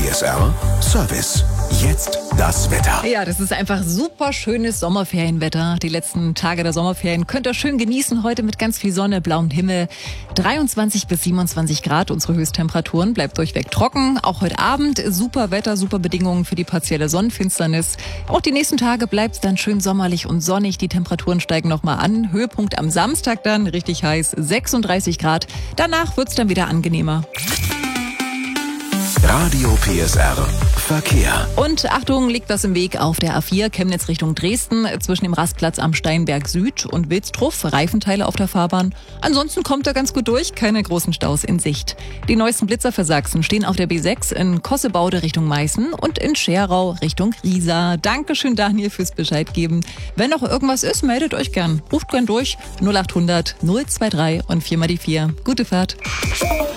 PSR Service. Jetzt das Wetter. Ja, das ist einfach super schönes Sommerferienwetter. Die letzten Tage der Sommerferien könnt ihr schön genießen. Heute mit ganz viel Sonne, blauem Himmel. 23 bis 27 Grad unsere Höchsttemperaturen. Bleibt durchweg trocken. Auch heute Abend super Wetter, super Bedingungen für die partielle Sonnenfinsternis. Auch die nächsten Tage bleibt es dann schön sommerlich und sonnig. Die Temperaturen steigen nochmal an. Höhepunkt am Samstag dann, richtig heiß, 36 Grad. Danach wird es dann wieder angenehmer. Radio PSR Verkehr. Und Achtung, liegt was im Weg auf der A4 Chemnitz Richtung Dresden zwischen dem Rastplatz am Steinberg Süd und Wilstruff, Reifenteile auf der Fahrbahn. Ansonsten kommt er ganz gut durch, keine großen Staus in Sicht. Die neuesten Blitzer für Sachsen stehen auf der B6 in Kossebaude Richtung Meißen und in Scherau Richtung Riesa. Dankeschön, Daniel, fürs Bescheid geben. Wenn noch irgendwas ist, meldet euch gern. Ruft gern durch 0800 023 und 4 mal die 4. Gute Fahrt.